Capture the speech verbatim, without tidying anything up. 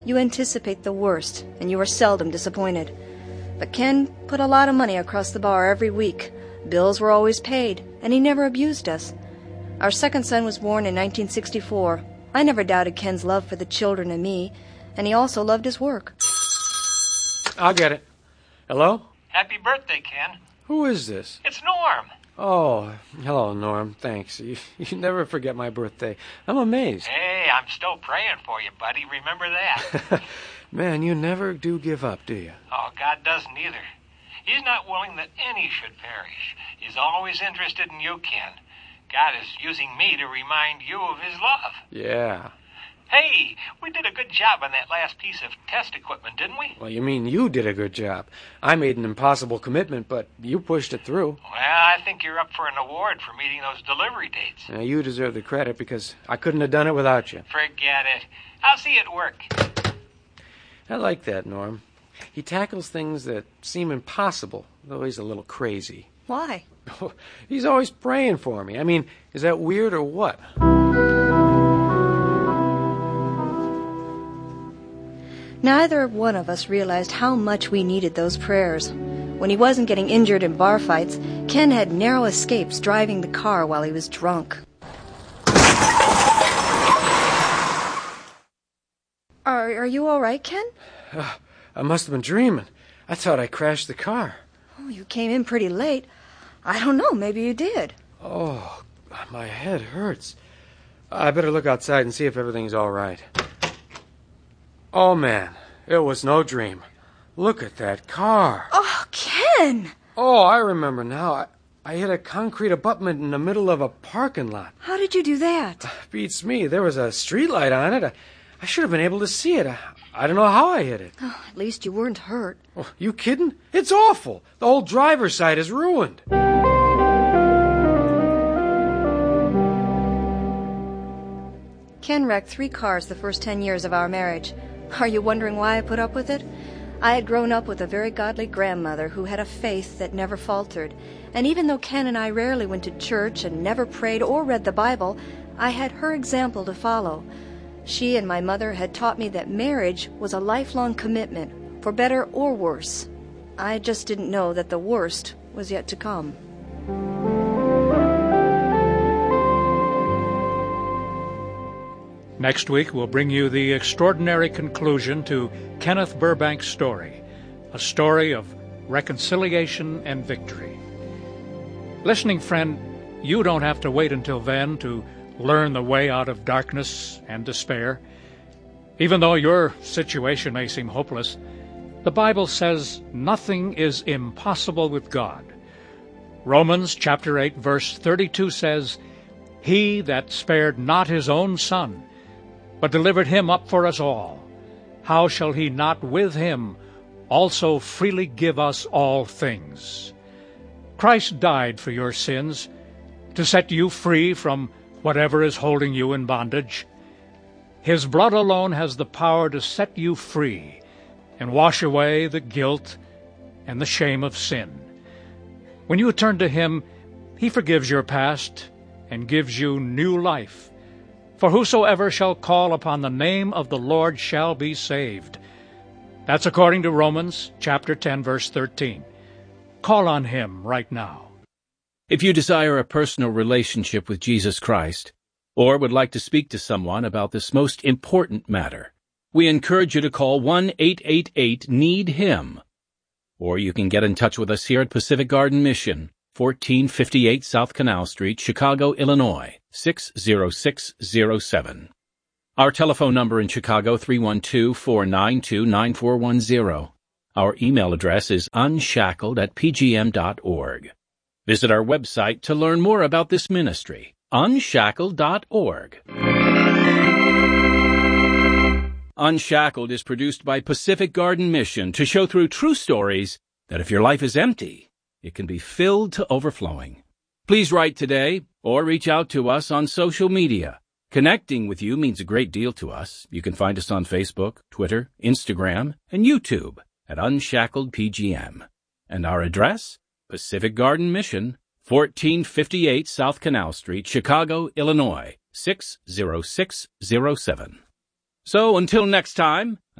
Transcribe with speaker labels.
Speaker 1: You anticipate the worst, and you are seldom disappointed. But Ken put a lot of money across the bar every week. Bills were always paid, and he never abused us. Our second son was born in nineteen sixty-four. I never doubted Ken's love for the children and me, and he also loved his work.
Speaker 2: I'll get it. Hello?
Speaker 3: Happy birthday, Ken.
Speaker 2: Who is this?
Speaker 3: It's Norm.
Speaker 2: Oh, hello, Norm. Thanks. You, you never forget my birthday. I'm amazed.
Speaker 3: Hey, I'm still praying for you, buddy. Remember that.
Speaker 2: Man, you never do give up, do you?
Speaker 3: Oh, God doesn't either. He's not willing that any should perish. He's always interested in you, Ken. God is using me to remind you of his love.
Speaker 2: Yeah.
Speaker 3: Hey, we did a good job on that last piece of test equipment, didn't we?
Speaker 2: Well, you mean you did a good job. I made an impossible commitment, but you pushed it through.
Speaker 3: Well, I think you're up for an award for meeting those delivery dates.
Speaker 2: Now, you deserve the credit because I couldn't have done it without you.
Speaker 3: Forget it. I'll see you at work.
Speaker 2: I like that, Norm. He tackles things that seem impossible, though he's a little crazy.
Speaker 1: Why?
Speaker 2: He's always praying for me. I mean, is that weird or what?
Speaker 1: Neither one of us realized how much we needed those prayers. When he wasn't getting injured in bar fights, Ken had narrow escapes driving the car while he was drunk. Are, are you all right, Ken?
Speaker 2: Uh, I must have been dreaming. I thought I crashed the car.
Speaker 1: Oh, you came in pretty late. I don't know, maybe you did.
Speaker 2: Oh, my head hurts. I better look outside and see if everything's all right. Oh, man, it was no dream. Look at that car.
Speaker 1: Oh, Ken!
Speaker 2: Oh, I remember now. I, I hit a concrete abutment in the middle of a parking lot.
Speaker 1: How did you do that?
Speaker 2: Beats me. There was a streetlight on it. I, I should have been able to see it. I, I don't know how I hit it.
Speaker 1: Oh, at least you weren't hurt.
Speaker 2: Oh, you kidding? It's awful. The whole driver's side is ruined.
Speaker 1: Ken wrecked three cars the first ten years of our marriage. Are you wondering why I put up with it? I had grown up with a very godly grandmother who had a faith that never faltered. And even though Ken and I rarely went to church and never prayed or read the Bible, I had her example to follow. She and my mother had taught me that marriage was a lifelong commitment, for better or worse. I just didn't know that the worst was yet to come.
Speaker 4: Next week, we'll bring you the extraordinary conclusion to Kenneth Burbank's story, a story of reconciliation and victory. Listening friend, you don't have to wait until then to learn the way out of darkness and despair. Even though your situation may seem hopeless, the Bible says nothing is impossible with God. Romans chapter eight, verse thirty-two says, "He that spared not his own son, but delivered him up for us all, how shall he not with him also freely give us all things?" Christ died for your sins, to set you free from whatever is holding you in bondage. His blood alone has the power to set you free and wash away the guilt and the shame of sin. When you turn to him, he forgives your past and gives you new life. For whosoever shall call upon the name of the Lord shall be saved. That's according to Romans chapter ten, verse thirteen. Call on him right now.
Speaker 5: If you desire a personal relationship with Jesus Christ, or would like to speak to someone about this most important matter, we encourage you to call one eight eight eight need him. Or you can get in touch with us here at Pacific Garden Mission, fourteen fifty-eight South Canal Street, Chicago, Illinois, six zero six zero seven. Our telephone number in Chicago, three one two, four nine two, nine four one zero. Our email address is unshackled at p g m dot org. Visit our website to learn more about this ministry, unshackled dot org. Unshackled is produced by Pacific Garden Mission to show through true stories that if your life is empty, it can be filled to overflowing. Please write today or reach out to us on social media. Connecting with you means a great deal to us. You can find us on Facebook, Twitter, Instagram, and YouTube at Unshackled P G M. And our address, Pacific Garden Mission, fourteen fifty-eight South Canal Street, Chicago, Illinois, six zero six zero seven. So until next time,